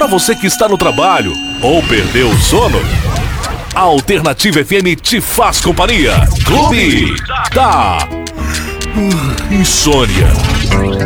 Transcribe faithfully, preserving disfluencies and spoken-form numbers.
você que está no trabalho ou perdeu o sono, a Alternativa F M te faz companhia. Clube da Insônia.